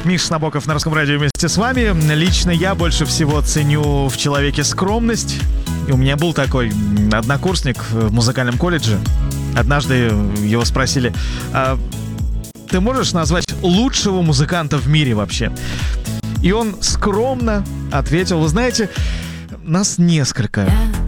Миша Набоков на Русском радио вместе с вами. Лично я больше всего ценю в человеке скромность. И у меня был такой однокурсник в музыкальном колледже. Однажды его спросили: а ты можешь назвать лучшего музыканта в мире вообще? И он скромно ответил: вы знаете, нас несколько.